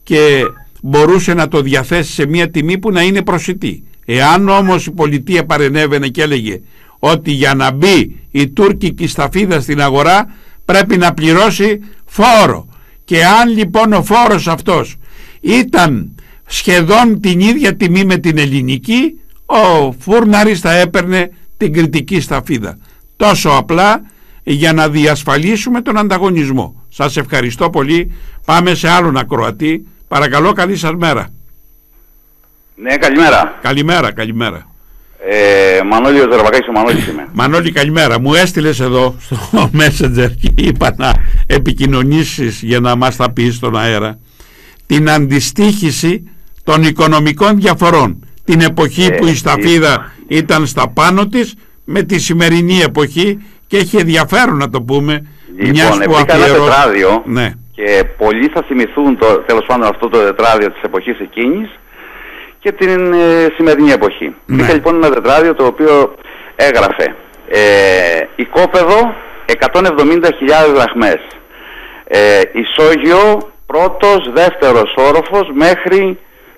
και μπορούσε να το διαθέσει σε μια τιμή που να είναι προσιτή. Εάν όμως η πολιτεία παρενέβαινε και έλεγε ότι για να μπει η τουρκική σταφίδα στην αγορά πρέπει να πληρώσει φόρο, και αν λοιπόν ο φόρος αυτός ήταν σχεδόν την ίδια τιμή με την ελληνική, ο φούρναρης θα έπαιρνε την κρητική σταφίδα. Τόσο απλά για να διασφαλίσουμε τον ανταγωνισμό. Σας ευχαριστώ πολύ. Πάμε σε άλλον ακροατή. Παρακαλώ, καλή σας μέρα. Ναι, καλημέρα. Καλημέρα. Μανώλη ο Ζερβακάκης, ο Μανώλης είμαι. Μανώλη, καλημέρα. Μου έστειλες εδώ στο Messenger και είπα να επικοινωνήσεις για να μας τα πεις στον αέρα την αντιστοίχηση των οικονομικών διαφορών. Την εποχή που η σταφίδα ήταν στα πάνω της με τη σημερινή εποχή, και έχει ενδιαφέρον να το πούμε. Λοιπόν, έπαιξε ένα τετράδιο, ναι, και πολλοί θα θυμηθούν τέλος πάντων αυτό το τετράδιο της εποχής εκείνης και την σημερινή εποχή. Ναι. Είχα λοιπόν ένα τετράδιο το οποίο έγραφε οικόπεδο 170.000 δραχμές, ισόγειο πρώτος, δεύτερος όροφος μέχρι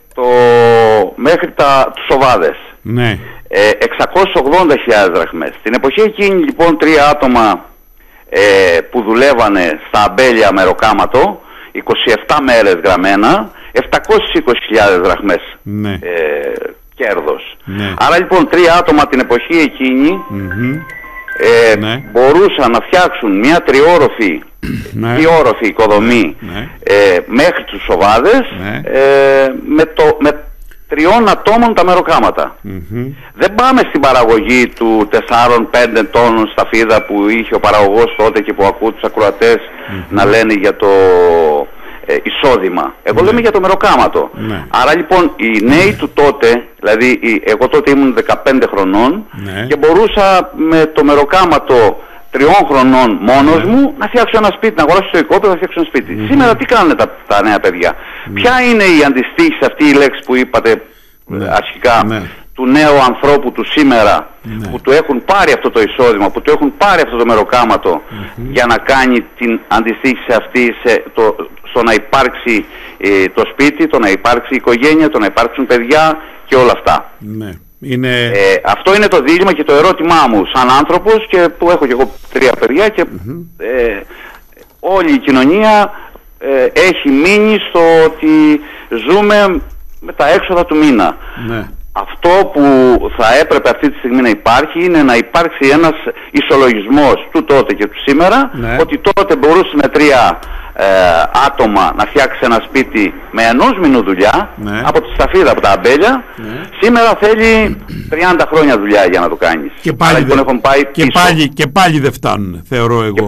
τους οβάδες. Ναι. 680.000 δραχμές. Την εποχή εκείνη λοιπόν 3 άτομα που δουλεύανε στα αμπέλια μεροκάματο, 27 μέρες γραμμένα, 720.000 δραχμές, ναι, κέρδος. Ναι. Άρα λοιπόν 3 άτομα την εποχή εκείνη ναι, μπορούσαν να φτιάξουν μια τριόροφη, ναι, διόροφη οικοδομή, ναι, μέχρι τους οβάδες, ναι, με 3 ατόμων τα μεροκάματα. Δεν πάμε στην παραγωγή του 4-5 τόνων σταφίδα που είχε ο παραγωγός τότε και που ακούω τους ακροατές να λένε για το εισόδημα. Εγώ λέμε για το μεροκάματο. Άρα λοιπόν οι νέοι του τότε, δηλαδή εγώ τότε ήμουν 15 χρονών και μπορούσα με το μεροκάματο 3 χρονών μόνος μου να φτιάξω ένα σπίτι, να αγοράσω το οικόπεδο, να φτιάξω ένα σπίτι. Σήμερα τι κάνουν τα νέα παιδιά? Ποια είναι η αντιστοίχηση, αυτή η λέξη που είπατε αρχικά, του νέου ανθρώπου του σήμερα, που του έχουν πάρει αυτό το εισόδημα, που του έχουν πάρει αυτό το μεροκάματο για να κάνει την αντιστοίχηση αυτή στο να υπάρξει το σπίτι, το να υπάρξει η οικογένεια, το να υπάρξουν παιδιά και όλα αυτά. Αυτό είναι το δίλημμα και το ερώτημά μου σαν άνθρωπος, και που έχω και εγώ 3 παιδιά, και όλη η κοινωνία έχει μείνει στο ότι ζούμε με τα έξοδα του μήνα. Αυτό που θα έπρεπε αυτή τη στιγμή να υπάρχει είναι να υπάρξει ένας ισολογισμός του τότε και του σήμερα, ότι τότε μπορούσε με 3 άτομα να φτιάξει ένα σπίτι με 1 μηνού δουλειά, από τη σταφίδα, από τα αμπέλια. Σήμερα θέλει 30 χρόνια δουλειά για να το κάνεις. Και πάλι, και πάλι δεν φτάνουν, θεωρώ εγώ.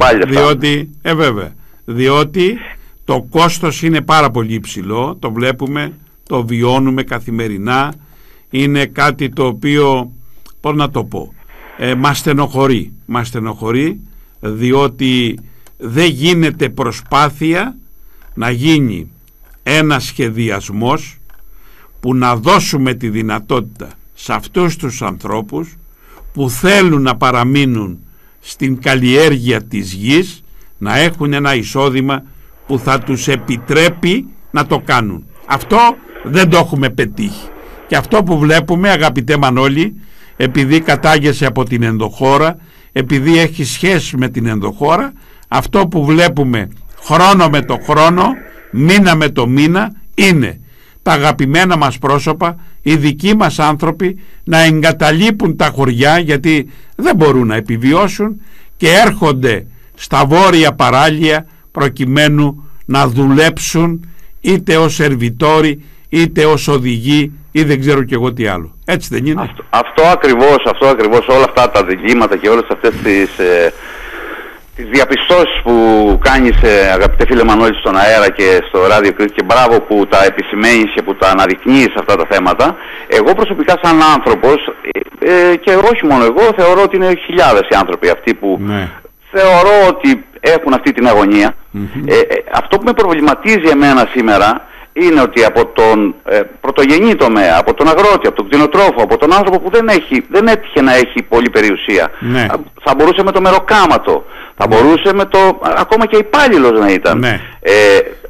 Διότι το κόστος είναι πάρα πολύ υψηλό, το βλέπουμε, το βιώνουμε καθημερινά. Είναι κάτι το οποίο, πώς να το πω, μας στενοχωρεί, διότι δεν γίνεται προσπάθεια να γίνει ένας σχεδιασμός που να δώσουμε τη δυνατότητα σε αυτούς τους ανθρώπους που θέλουν να παραμείνουν στην καλλιέργεια της γης, να έχουν ένα εισόδημα που θα τους επιτρέπει να το κάνουν. Αυτό δεν το έχουμε πετύχει. Και αυτό που βλέπουμε, αγαπητέ Μανώλη, επειδή κατάγεσαι από την ενδοχώρα, επειδή έχει σχέση με την ενδοχώρα, αυτό που βλέπουμε χρόνο με το χρόνο, μήνα με το μήνα, είναι τα αγαπημένα μας πρόσωπα, οι δικοί μας άνθρωποι, να εγκαταλείπουν τα χωριά γιατί δεν μπορούν να επιβιώσουν και έρχονται στα βόρεια παράλια προκειμένου να δουλέψουν είτε ως σερβιτόροι είτε ως οδηγοί ή δεν ξέρω κι εγώ τι άλλο. Έτσι δεν είναι? Αυτό ακριβώς, όλα αυτά τα διλήμματα και όλες αυτές τις διαπιστώσεις που κάνεις, αγαπητέ φίλε Μανώλη, στον αέρα και στο ράδιο Κρήτη, και μπράβο που τα επισημαίνεις και που τα αναδεικνύεις αυτά τα θέματα. Εγώ προσωπικά σαν άνθρωπος, και όχι μόνο εγώ, θεωρώ ότι είναι χιλιάδες οι άνθρωποι αυτοί που θεωρώ ότι έχουν αυτή την αγωνία. Αυτό που με προβληματίζει εμένα σήμερα είναι ότι από τον πρωτογενή τομέα, από τον αγρότη, από τον κτηνοτρόφο, από τον άνθρωπο που δεν έτυχε να έχει πολλή περιουσία, θα μπορούσε με το μεροκάματο, θα μπορούσε με το, ακόμα και υπάλληλος να ήταν,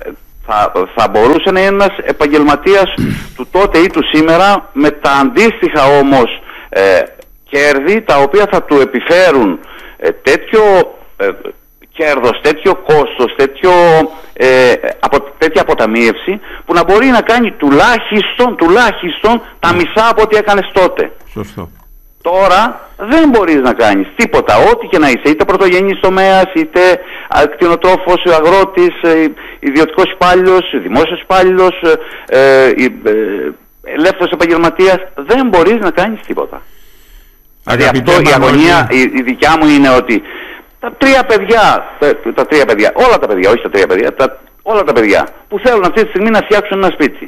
θα μπορούσε να είναι ένας επαγγελματίας του τότε ή του σήμερα, με τα αντίστοιχα όμως κέρδη, τα οποία θα του επιφέρουν τέτοιο κέρδος, τέτοιο κόστος, τέτοια αποταμίευση, που να μπορεί να κάνει τουλάχιστον τα μισά από ό,τι έκανες τότε. Σωστό. Τώρα δεν μπορείς να κάνεις τίποτα, ό,τι και να είσαι, είτε πρωτογενής τομέας, είτε κτηνοτρόφος, αγρότης, ιδιωτικός υπάλληλος, δημόσιος υπάλληλος, ελεύθερος επαγγελματίας, δεν μπορείς να κάνεις τίποτα. Δηλαδή αυτό, η αγωνία η δικιά μου είναι ότι τα τρία παιδιά, όλα τα παιδιά, όχι τα τρία παιδιά, όλα τα παιδιά που θέλουν αυτή τη στιγμή να φτιάξουν ένα σπίτι,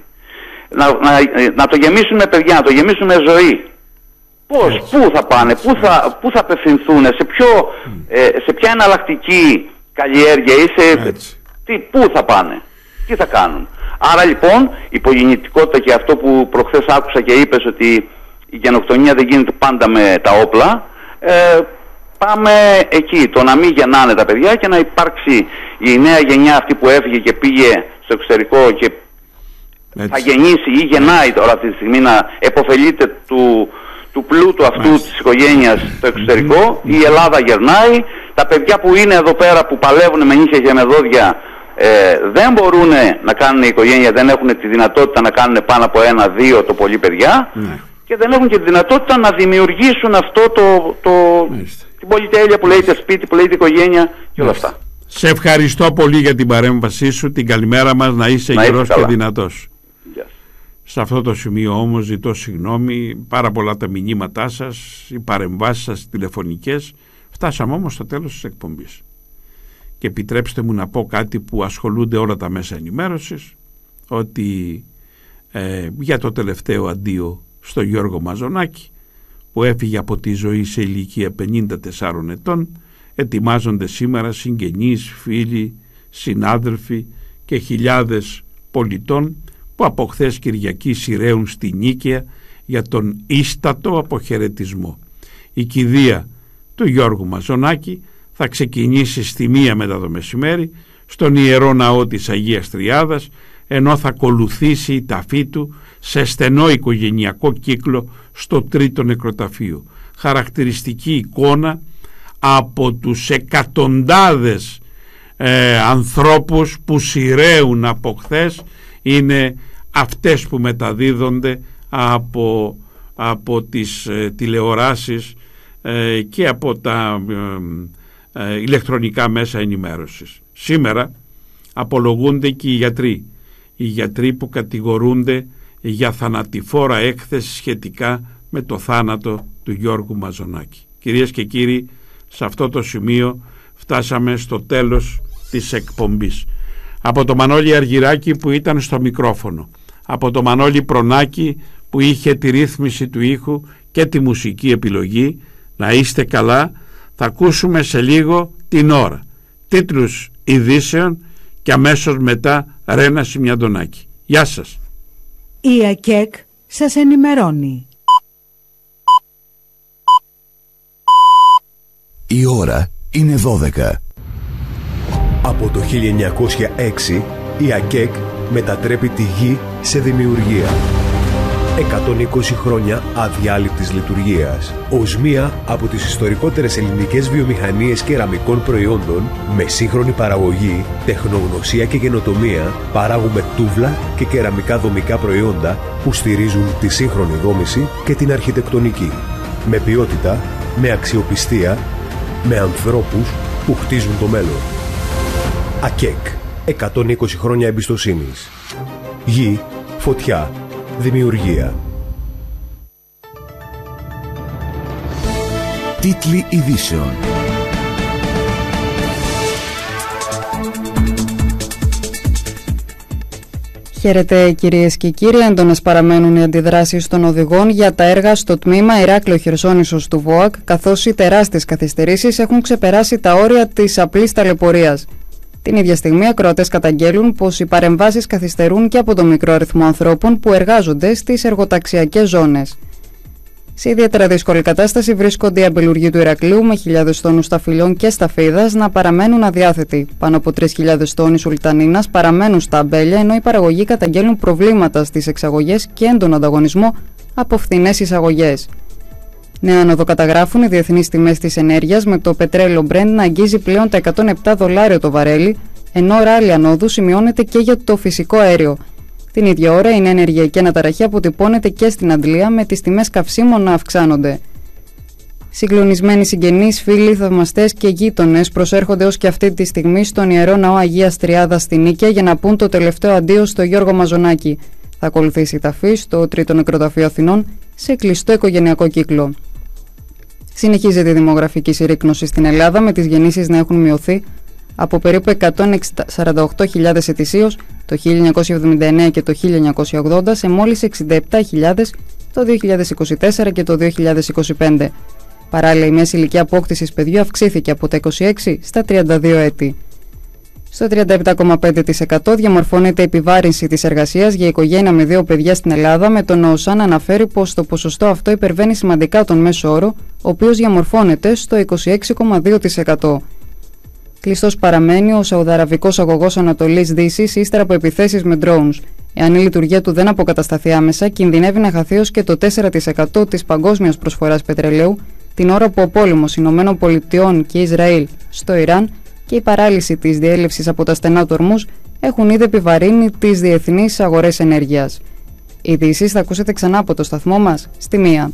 να το γεμίσουν με παιδιά, να το γεμίσουν με ζωή, πού θα πάνε, πού θα απευθυνθούν, σε ποια εναλλακτική καλλιέργεια ή πού θα πάνε, τι θα κάνουν. Άρα λοιπόν η υπογεννητικότητα, και αυτό που προχθές άκουσα και είπες, ότι η γενοκτονία δεν γίνεται πάντα με τα όπλα, πάμε εκεί, το να μην γεννάνε τα παιδιά και να υπάρξει η νέα γενιά, αυτή που έφυγε και πήγε στο εξωτερικό και θα γεννήσει ή γεννάει τώρα αυτή τη στιγμή, να επωφελείται του πλούτου αυτού της οικογένειας στο εξωτερικό. Η Ελλάδα γερνάει, τα παιδιά που είναι εδώ πέρα, που παλεύουν με νύχια και με δόντια, δεν μπορούν να κάνουν οικογένεια, δεν έχουν τη δυνατότητα να κάνουν πάνω από 1-2 το πολύ παιδιά, και δεν έχουν και τη δυνατότητα να δημιουργήσουν αυτό την πολυτέλεια που λέγεται σπίτι, που λέγεται οικογένεια και όλα αυτά. Σε ευχαριστώ πολύ για την παρέμβασή σου. Την καλημέρα μας, να είσαι γερός και δυνατός. Σε αυτό το σημείο όμως ζητώ συγγνώμη, πάρα πολλά τα μηνύματά σας, οι παρεμβάσεις σας τηλεφωνικές. Φτάσαμε όμως στο τέλος της εκπομπής. Και επιτρέψτε μου να πω κάτι που ασχολούνται όλα τα μέσα ενημέρωσης, ότι για το τελευταίο αντίο στο Γιώργο Μαζονάκη, που έφυγε από τη ζωή σε ηλικία 54 ετών, ετοιμάζονται σήμερα συγγενείς, φίλοι, συνάδελφοι και χιλιάδες πολιτών που από χθες Κυριακή σειραίουν στη Νίκαια για τον ίστατο αποχαιρετισμό. Η κηδεία του Γιώργου Μαζονάκη θα ξεκινήσει στη 1 μετά το μεσημέρι στον Ιερό Ναό της Αγίας Τριάδας, ενώ θα ακολουθήσει η ταφή του σε στενό οικογενειακό κύκλο στο τρίτο νεκροταφείο. Χαρακτηριστική εικόνα από τους εκατοντάδες ανθρώπους που σειραίουν από χθες είναι αυτές που μεταδίδονται από τις τηλεοράσεις και από τα ηλεκτρονικά μέσα ενημέρωσης. Σήμερα απολογούνται και οι γιατροί που κατηγορούνται για θανατηφόρα έκθεση σχετικά με το θάνατο του Γιώργου Μαζονάκη. Κυρίες και κύριοι, σε αυτό το σημείο φτάσαμε στο τέλος της εκπομπής. Από το Μανώλη Αργυράκη που ήταν στο μικρόφωνο, από το Μανώλη Προνάκη που είχε τη ρύθμιση του ήχου και τη μουσική επιλογή, να είστε καλά. Θα ακούσουμε σε λίγο την ώρα, τίτλους ειδήσεων και αμέσως μετά Ρένα Σιμιαντονάκη. Γεια σας. Η ΑΚΕΚ σας ενημερώνει. Η ώρα είναι 12. Από το 1906 η ΑΚΕΚ μετατρέπει τη γη σε δημιουργία. 120 χρόνια αδιάλειπτης λειτουργίας. Ως μία από τις ιστορικότερες ελληνικές βιομηχανίες κεραμικών προϊόντων, με σύγχρονη παραγωγή, τεχνογνωσία και καινοτομία, παράγουμε τούβλα και κεραμικά δομικά προϊόντα που στηρίζουν τη σύγχρονη δόμηση και την αρχιτεκτονική. Με ποιότητα, με αξιοπιστία, με ανθρώπους που χτίζουν το μέλλον. ΑΚΕΚ. 120 χρόνια εμπιστοσύνης. Γη, φωτιά, δημιουργία. Τίτλοι ειδήσεων. Χαίρετε κυρίες και κύριοι, έντονες παραμένουν οι αντιδράσεις των οδηγών για τα έργα στο τμήμα Ηράκλειο Χερσόνησος του ΒΟΑΚ, καθώς οι τεράστιες καθυστερήσεις έχουν ξεπεράσει τα όρια της απλής ταλαιπωρίας. Την ίδια στιγμή, οι ακροατές καταγγέλουν πως οι παρεμβάσεις καθυστερούν και από το μικρό αριθμό ανθρώπων που εργάζονται στις εργοταξιακές ζώνες. Σε ιδιαίτερα δύσκολη κατάσταση βρίσκονται οι αμπελουργοί του Ηρακλείου με χιλιάδες τόνους σταφυλών και σταφίδας να παραμένουν αδιάθετοι. Πάνω από 3.000 τόνοι σουλτανίνας παραμένουν στα αμπέλια, ενώ οι παραγωγοί καταγγέλνουν προβλήματα στις εξαγωγές και έντονο ανταγωνισμό από φθηνές εισαγωγές. Νέα άνοδο καταγράφουν οι διεθνείς τιμές της ενέργειας, με το πετρέλαιο Brent να αγγίζει πλέον τα $107 το βαρέλι, ενώ ράλι ανόδου σημειώνεται και για το φυσικό αέριο. Την ίδια ώρα η ενεργειακή αναταραχή αποτυπώνεται και στην Αντλία, με τις τιμές καυσίμων να αυξάνονται. Συγκλονισμένοι συγγενείς, φίλοι, θαυμαστές και γείτονες προσέρχονται ως και αυτή τη στιγμή στον Ιερό Ναό Αγίας Τριάδας στη Νίκαια για να πούν το τελευταίο αντίο στο Γιώργο Μαζονάκη. Θα ακολουθήσει η ταφή στο Τρίτο Νεκροταφείο Αθηνών σε κλειστό οικογενειακό κύκλο. Συνεχίζεται η δημογραφική συρρίκνωση στην Ελλάδα, με τις γεννήσεις να έχουν μειωθεί από περίπου 148.000 ετησίως το 1979 και το 1980 σε μόλις 67.000 το 2024 και το 2025. Παράλληλα, η μέση ηλικία απόκτησης παιδιού αυξήθηκε από τα 26 στα 32 έτη. Στο 37,5% διαμορφώνεται η επιβάρυνση της εργασίας για οικογένεια με 2 παιδιά στην Ελλάδα, με τον ΟΣΑ να αναφέρει πως το ποσοστό αυτό υπερβαίνει σημαντικά τον μέσο όρο, ο οποίος διαμορφώνεται στο 26,2%. Κλειστός παραμένει ο σαουδαραβικός αγωγός Ανατολής Δύσης ύστερα από επιθέσεις με drones. Εάν η λειτουργία του δεν αποκατασταθεί άμεσα, κινδυνεύει να χαθεί ως και το 4% της παγκόσμιας προσφοράς πετρελαίου, την ώρα που ο πόλεμος Ηνωμένων Πολιτειών και Ισραήλ στο Ιράν και η παράλυση της διέλευσης από τα στενά του Ορμούζ έχουν ήδη επιβαρύνει τις διεθνείς αγορές ενέργειας. Ειδήσεις θα ακούσετε ξανά από το σταθμό μας στη 1.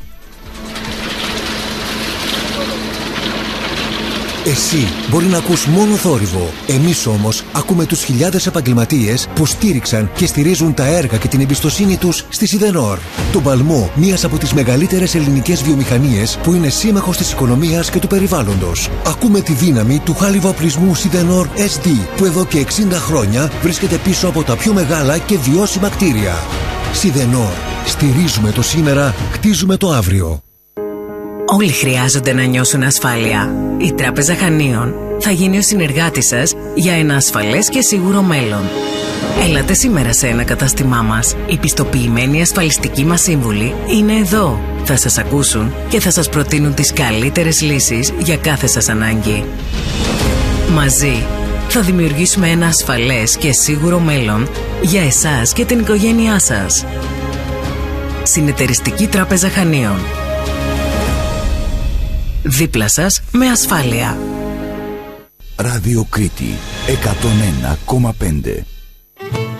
Εσύ μπορεί να ακούς μόνο θόρυβο. Εμείς όμως ακούμε τους χιλιάδες επαγγελματίες που στήριξαν και στηρίζουν τα έργα και την εμπιστοσύνη τους στη Σιδενόρ. Τον παλμό μιας από τις μεγαλύτερες ελληνικές βιομηχανίες που είναι σύμμαχος της οικονομίας και του περιβάλλοντος. Ακούμε τη δύναμη του χάλιβα οπλισμού Σιδενόρ SD που εδώ και 60 χρόνια βρίσκεται πίσω από τα πιο μεγάλα και βιώσιμα κτίρια. Σιδενόρ. Στηρίζουμε το σήμερα, χτίζουμε το αύριο. Όλοι χρειάζονται να νιώσουν ασφάλεια. Η Τράπεζα Χανίων θα γίνει ο συνεργάτης σας για ένα ασφαλές και σίγουρο μέλλον. Έλατε σήμερα σε ένα κατάστημά μας. Οι πιστοποιημένοι ασφαλιστικοί μας σύμβουλοι είναι εδώ. Θα σας ακούσουν και θα σας προτείνουν τις καλύτερες λύσεις για κάθε σας ανάγκη. Μαζί θα δημιουργήσουμε ένα ασφαλές και σίγουρο μέλλον για εσάς και την οικογένειά σας. Συνεταιριστική Τράπεζα Χανίων. Δίπλα σας με ασφάλεια. Ράδιο Κρήτη 101,5.